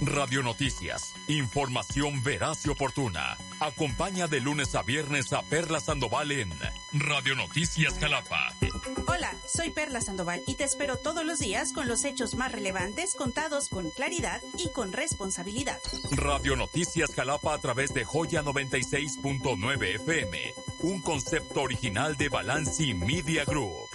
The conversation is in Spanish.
Radio Noticias, información veraz y oportuna. Acompaña de lunes a viernes a Perla Sandoval en Radio Noticias Jalapa. Hola, soy Perla Sandoval y te espero todos los días con los hechos más relevantes contados con claridad y con responsabilidad. Radio Noticias Jalapa a través de Joya 96.9 FM, un concepto original de Balanci Media Group.